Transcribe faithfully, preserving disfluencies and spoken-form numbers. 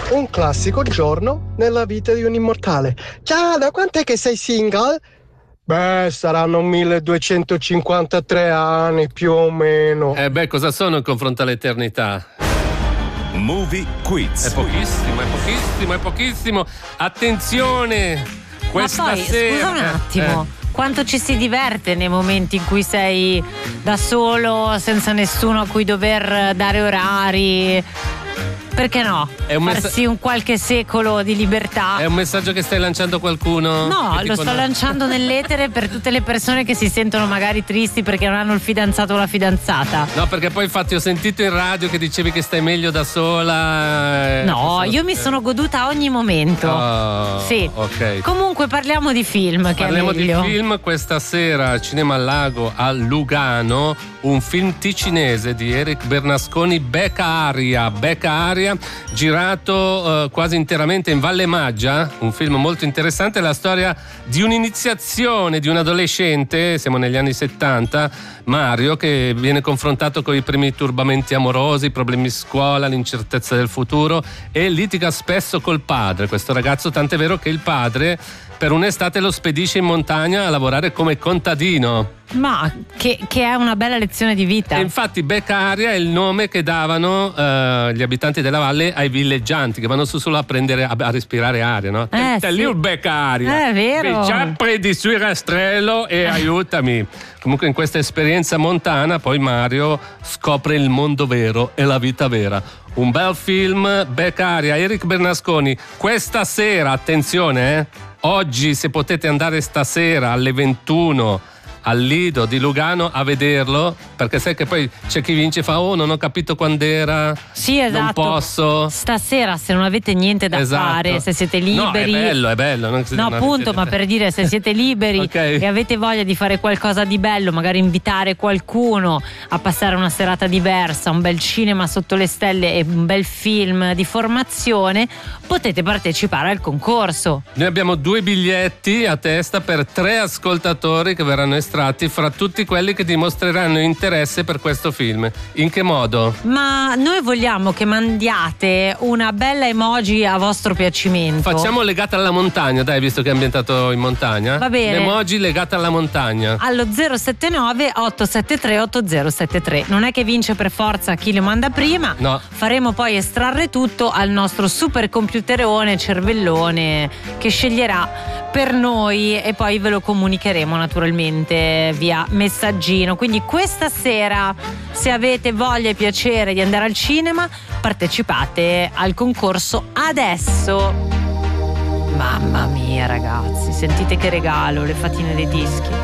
Un classico giorno nella vita di un immortale. Ciao, da quant'è che sei single? Beh, saranno milleduecentocinquantatré anni più o meno. Eh beh, cosa sono in confronto all'eternità? Movie Quiz. È pochissimo, è pochissimo, è pochissimo. Attenzione! Questa Ma poi, sera... scusa un attimo. Eh. Quanto ci si diverte nei momenti in cui sei da solo, senza nessuno a cui dover dare orari. Perché no? È un messa- Farsi un qualche secolo di libertà. È un messaggio che stai lanciando a qualcuno? No, Che lo ti sto con- lanciando nell'etere per tutte le persone che si sentono magari tristi perché non hanno il fidanzato o la fidanzata. No, perché poi infatti ho sentito in radio che dicevi che stai meglio da sola. eh, No, sono- io mi sono goduta ogni momento. Oh, Sì. ok. Comunque parliamo di film, che Parliamo è meglio. di film questa sera al Cinema al Lago a Lugano, un film ticinese di Eric Bernasconi, Becca Aria, Becca Aria, girato eh, quasi interamente in Valle Maggia, un film molto interessante, la storia di un'iniziazione di un adolescente, siamo negli anni settanta, Mario, che viene confrontato con i primi turbamenti amorosi, problemi di scuola, l'incertezza del futuro e litiga spesso col padre, questo ragazzo, tant'è vero che il padre per un'estate lo spedisce in montagna a lavorare come contadino. Ma che, che è una bella lezione di vita. E infatti Beccaria è il nome che davano eh, gli abitanti della valle ai villeggianti che vanno su solo a prendere a, a respirare aria, no? Eh, Te sì. lì il Beccaria. È vero. Già prendi su il rastrello e aiutami. Comunque in questa esperienza montana poi Mario scopre il mondo vero e la vita vera. Un bel film, Beccaria, Eric Bernasconi. Questa sera, attenzione, eh, oggi se potete andare stasera alle ventuno al Lido di Lugano a vederlo, perché sai che poi c'è chi vince e fa oh non ho capito quando era, Sì, esatto. non posso. Stasera, se non avete niente da Esatto. fare, se siete liberi. No, è bello, è bello. Non, No, non appunto, avete- ma per dire, se siete liberi Ok. e avete voglia di fare qualcosa di bello, magari invitare qualcuno a passare una serata diversa, un bel cinema sotto le stelle e un bel film di formazione, potete partecipare al concorso. Noi abbiamo due biglietti a testa per tre ascoltatori che verranno estratti fra tutti quelli che dimostreranno interesse per questo film. In che modo? Ma noi vogliamo che mandiate una bella emoji a vostro piacimento. Facciamo legata alla montagna, dai, visto che è ambientato in montagna. Va bene. L'emoji legata alla montagna. Allo zero sette nove otto sette tre otto zero sette tre. Non è che vince per forza chi le manda prima. No. Faremo poi estrarre tutto al nostro supercomputerone cervellone che sceglierà per noi e poi ve lo comunicheremo naturalmente via messaggino. Quindi questa sera, se avete voglia e piacere di andare al cinema, partecipate al concorso adesso. Mamma mia ragazzi, sentite che regalo, le fatine dei dischi.